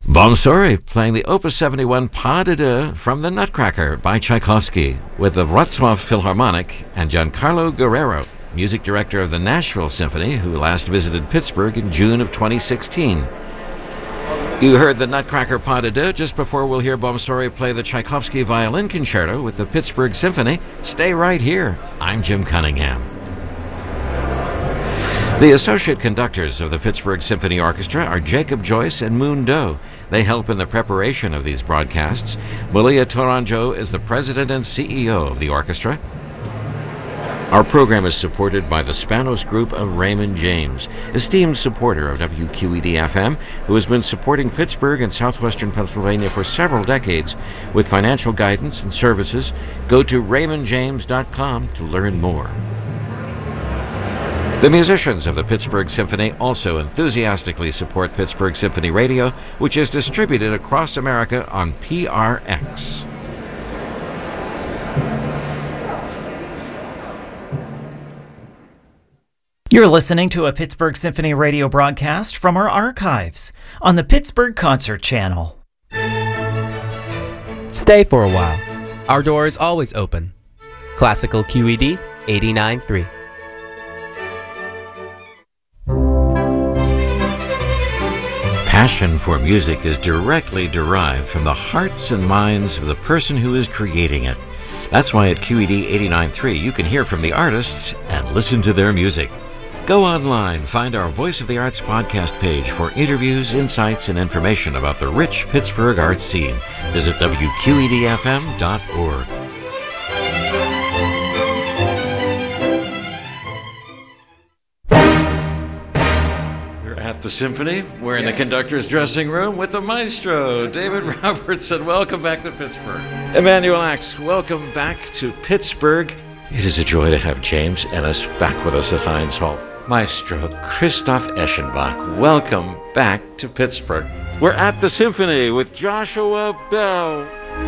Bomsori playing the Opus 71 Pas de Deux from the Nutcracker by Tchaikovsky with the Wrocław Philharmonic and Giancarlo Guerrero, music director of the Nashville Symphony, who last visited Pittsburgh in June of 2016. You heard the Nutcracker Pas de Deux just before we'll hear Bomsori play the Tchaikovsky Violin Concerto with the Pittsburgh Symphony. Stay right here. I'm Jim Cunningham. The associate conductors of the Pittsburgh Symphony Orchestra are Jacob Joyce and Moon Do. They help in the preparation of these broadcasts. Malia Tourangeau is the president and CEO of the orchestra. Our program is supported by the Spanos Group of Raymond James, esteemed supporter of WQED-FM, who has been supporting Pittsburgh and southwestern Pennsylvania for several decades. With financial guidance and services, go to raymondjames.com to learn more. The musicians of the Pittsburgh Symphony also enthusiastically support Pittsburgh Symphony Radio, which is distributed across America on PRX. You're listening to a Pittsburgh Symphony Radio broadcast from our archives on the Pittsburgh Concert Channel. Stay for a while. Our door is always open. Classical QED 89.3. Passion for music is directly derived from the hearts and minds of the person who is creating it. That's why at QED 89.3 you can hear from the artists and listen to their music. Go online, find our Voice of the Arts podcast page for interviews, insights, and information about the rich Pittsburgh art scene. Visit WQEDFM.org. At the Symphony, we're in the conductor's dressing room with the maestro, David Robertson. Welcome back to Pittsburgh. Emanuel Axe, welcome back to Pittsburgh. It is a joy to have James Ennis back with us at Heinz Hall. Maestro Christoph Eschenbach, welcome back to Pittsburgh. We're at the Symphony with Joshua Bell.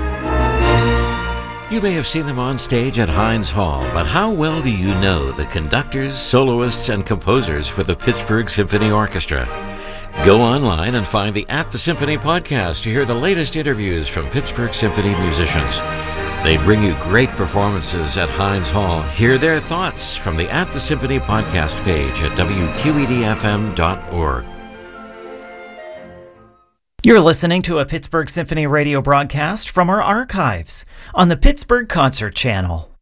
You may have seen them on stage at Heinz Hall, but how well do you know the conductors, soloists, and composers for the Pittsburgh Symphony Orchestra? Go online and find the At the Symphony podcast to hear the latest interviews from Pittsburgh Symphony musicians. They bring you great performances at Heinz Hall. Hear their thoughts from the At the Symphony podcast page at WQEDFM.org. You're listening to a Pittsburgh Symphony Radio broadcast from our archives on the Pittsburgh Concert Channel.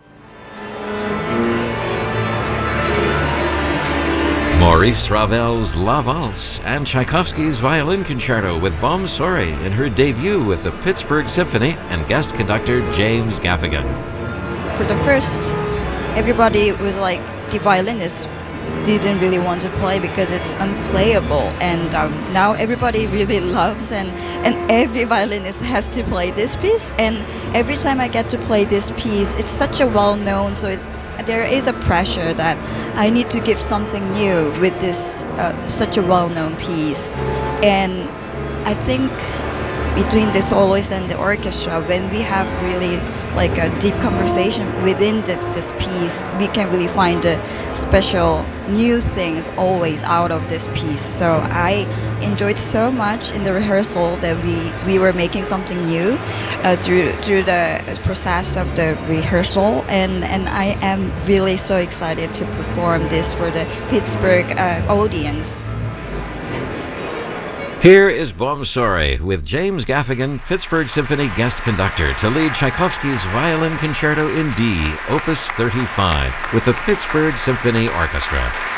Maurice Ravel's La Valse and Tchaikovsky's Violin Concerto with Bomsori in her debut with the Pittsburgh Symphony and guest conductor James Gaffigan. For the first, everybody was like, the violinist didn't really want to play because it's unplayable, and now everybody really loves and every violinist has to play this piece, and every time I get to play this piece, it's such a well-known, so there is a pressure that I need to give something new with this such a well-known piece. And I think between the soloist and the orchestra, when we have really like a deep conversation within this piece, we can really find the special new things always out of this piece. So I enjoyed so much in the rehearsal that we were making something new through the process of the rehearsal, and I am really so excited to perform this for the Pittsburgh audience. Here is Bomsori with James Gaffigan, Pittsburgh Symphony guest conductor, to lead Tchaikovsky's Violin Concerto in D, Opus 35, with the Pittsburgh Symphony Orchestra.